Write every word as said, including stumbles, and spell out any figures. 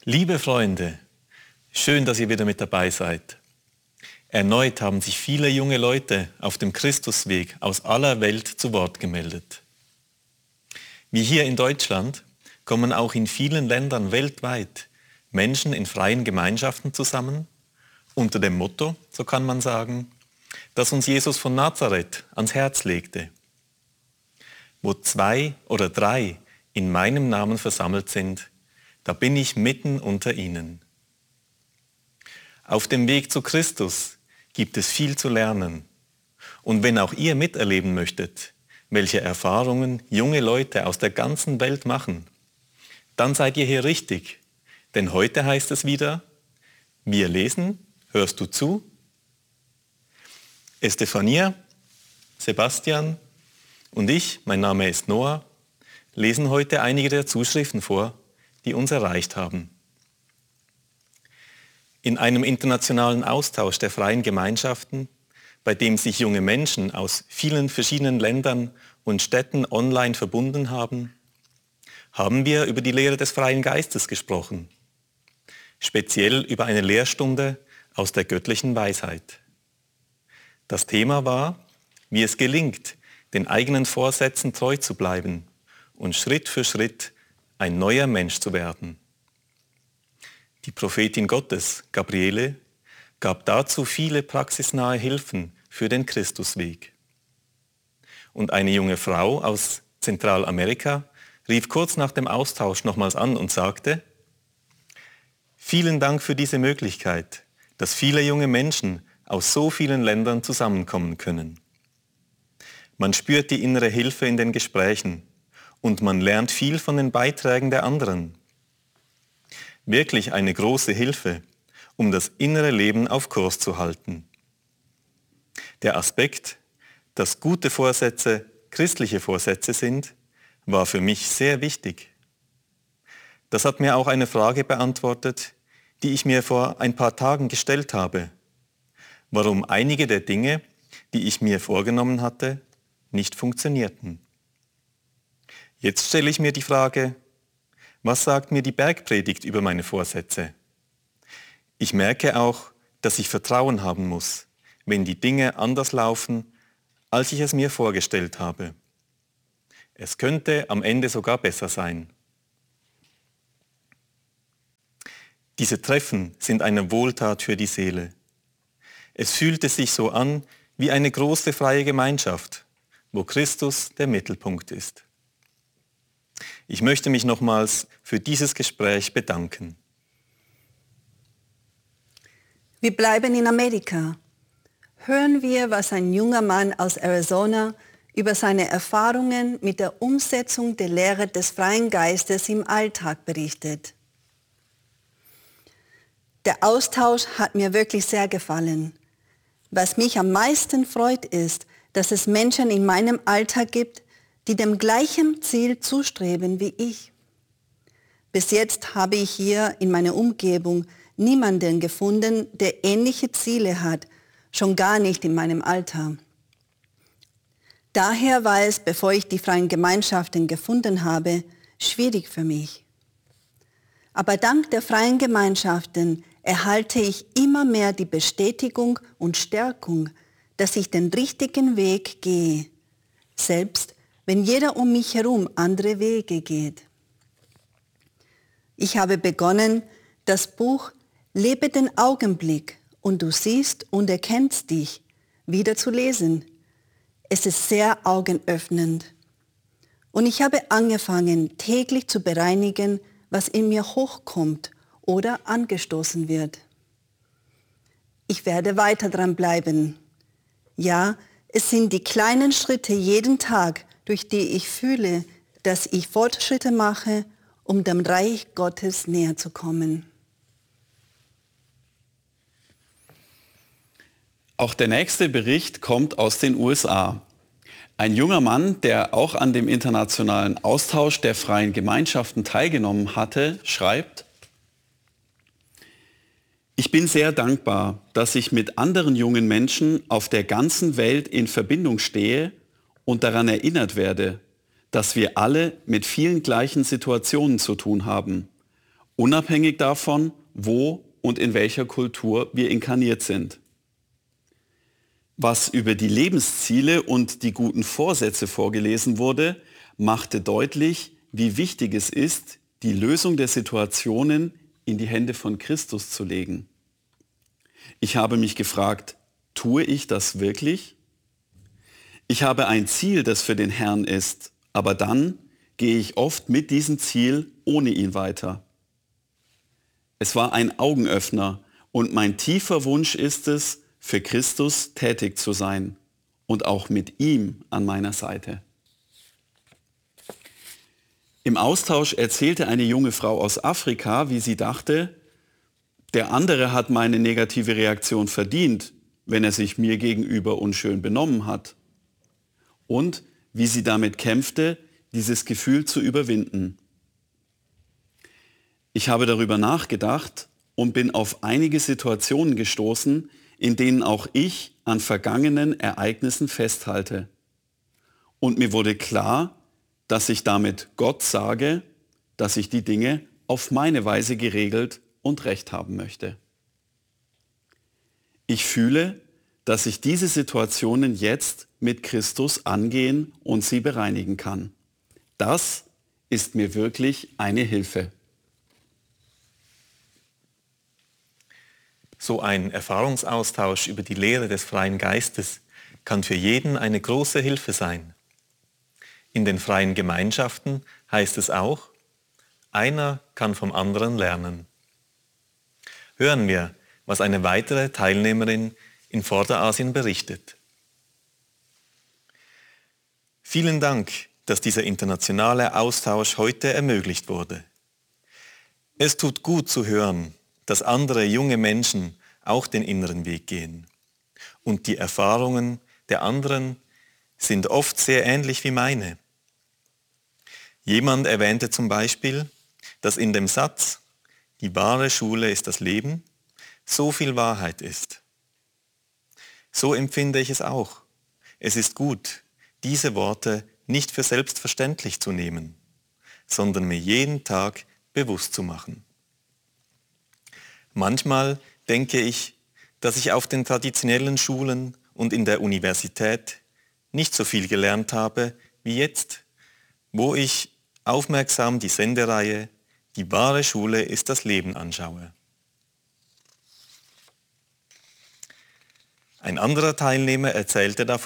Liebe Freunde, schön, dass ihr wieder mit dabei seid. Erneut haben sich viele junge Leute auf dem Christusweg aus aller Welt zu Wort gemeldet. Wie hier in Deutschland kommen auch in vielen Ländern weltweit Menschen in freien Gemeinschaften zusammen, unter dem Motto, so kann man sagen, das uns Jesus von Nazareth ans Herz legte. Wo zwei oder drei in meinem Namen versammelt sind, da bin ich mitten unter ihnen. Auf dem Weg zu Christus gibt es viel zu lernen. Und wenn auch ihr miterleben möchtet, welche Erfahrungen junge Leute aus der ganzen Welt machen, dann seid ihr hier richtig. Denn heute heißt es wieder, wir lesen, hörst du zu? Estefania, Sebastian und ich, mein Name ist Noah, lesen heute einige der Zuschriften vor, die uns erreicht haben. In einem internationalen Austausch der freien Gemeinschaften, bei dem sich junge Menschen aus vielen verschiedenen Ländern und Städten online verbunden haben, haben wir über die Lehre des freien Geistes gesprochen, speziell über eine Lehrstunde aus der göttlichen Weisheit. Das Thema war, wie es gelingt, den eigenen Vorsätzen treu zu bleiben und Schritt für Schritt ein neuer Mensch zu werden. Die Prophetin Gottes, Gabriele, gab dazu viele praxisnahe Hilfen für den Christusweg. Und eine junge Frau aus Zentralamerika rief kurz nach dem Austausch nochmals an und sagte, vielen Dank für diese Möglichkeit, dass viele junge Menschen aus so vielen Ländern zusammenkommen können. Man spürt die innere Hilfe in den Gesprächen und man lernt viel von den Beiträgen der anderen. Wirklich eine große Hilfe, um das innere Leben auf Kurs zu halten. Der Aspekt, dass gute Vorsätze christliche Vorsätze sind, war für mich sehr wichtig. Das hat mir auch eine Frage beantwortet, die ich mir vor ein paar Tagen gestellt habe. Warum einige der Dinge, die ich mir vorgenommen hatte, nicht funktionierten. Jetzt stelle ich mir die Frage, was sagt mir die Bergpredigt über meine Vorsätze? Ich merke auch, dass ich Vertrauen haben muss, wenn die Dinge anders laufen, als ich es mir vorgestellt habe. Es könnte am Ende sogar besser sein. Diese Treffen sind eine Wohltat für die Seele. Es fühlte sich so an wie eine große freie Gemeinschaft, wo Christus der Mittelpunkt ist. Ich möchte mich nochmals für dieses Gespräch bedanken. Wir bleiben in Amerika. Hören wir, was ein junger Mann aus Arizona über seine Erfahrungen mit der Umsetzung der Lehre des freien Geistes im Alltag berichtet. Der Austausch hat mir wirklich sehr gefallen. Was mich am meisten freut, ist, dass es Menschen in meinem Alltag gibt, die dem gleichen Ziel zustreben wie ich. Bis jetzt habe ich hier in meiner Umgebung niemanden gefunden, der ähnliche Ziele hat, schon gar nicht in meinem Alter. Daher war es, bevor ich die freien Gemeinschaften gefunden habe, schwierig für mich. Aber dank der freien Gemeinschaften erhalte ich immer mehr die Bestätigung und Stärkung, dass ich den richtigen Weg gehe, selbst wenn jeder um mich herum andere Wege geht. Ich habe begonnen, das Buch Lebe den Augenblick und du siehst und erkennst dich wieder zu lesen. Es ist sehr augenöffnend. Und ich habe angefangen, täglich zu bereinigen, was in mir hochkommt oder angestoßen wird. Ich werde weiter dran bleiben. Ja, es sind die kleinen Schritte jeden Tag, durch die ich fühle, dass ich Fortschritte mache, um dem Reich Gottes näher zu kommen. Auch der nächste Bericht kommt aus den U S A. Ein junger Mann, der auch an dem internationalen Austausch der freien Gemeinschaften teilgenommen hatte, schreibt: Ich bin sehr dankbar, dass ich mit anderen jungen Menschen auf der ganzen Welt in Verbindung stehe und daran erinnert werde, dass wir alle mit vielen gleichen Situationen zu tun haben unabhängig davon, wo und in welcher Kultur wir inkarniert sind. Was über die Lebensziele und die guten Vorsätze vorgelesen wurde, machte deutlich, wie wichtig es ist, die Lösung der Situationen in die Hände von Christus zu legen. Ich habe mich gefragt, tue ich das wirklich? Ich habe ein Ziel, das für den Herrn ist, aber dann gehe ich oft mit diesem Ziel ohne ihn weiter. Es war ein Augenöffner und mein tiefer Wunsch ist es, für Christus tätig zu sein und auch mit ihm an meiner Seite. Im Austausch erzählte eine junge Frau aus Afrika, wie sie dachte, der andere hat meine negative Reaktion verdient, wenn er sich mir gegenüber unschön benommen hat. Und wie sie damit kämpfte, dieses Gefühl zu überwinden. Ich habe darüber nachgedacht und bin auf einige Situationen gestoßen, in denen auch ich an vergangenen Ereignissen festhalte. Und mir wurde klar, dass ich damit Gott sage, dass ich die Dinge auf meine Weise geregelt und recht haben möchte. Ich fühle, dass ich diese Situationen jetzt mit Christus angehen und sie bereinigen kann. Das ist mir wirklich eine Hilfe. So ein Erfahrungsaustausch über die Lehre des freien Geistes kann für jeden eine große Hilfe sein. In den freien Gemeinschaften heißt es auch, einer kann vom anderen lernen. Hören wir, was eine weitere Teilnehmerin in Vorderasien berichtet. Vielen Dank, dass dieser internationale Austausch heute ermöglicht wurde. Es tut gut zu hören, dass andere junge Menschen auch den inneren Weg gehen. Und die Erfahrungen der anderen sind oft sehr ähnlich wie meine. Jemand erwähnte zum Beispiel, dass in dem Satz, die wahre Schule ist das Leben, so viel Wahrheit ist. So empfinde ich es auch. Es ist gut, diese Worte nicht für selbstverständlich zu nehmen, sondern mir jeden Tag bewusst zu machen. Manchmal denke ich, dass ich auf den traditionellen Schulen und in der Universität nicht so viel gelernt habe wie jetzt, wo ich aufmerksam die Sendereihe Die wahre Schule ist das Leben anschaue. Ein anderer Teilnehmer erzählte davon,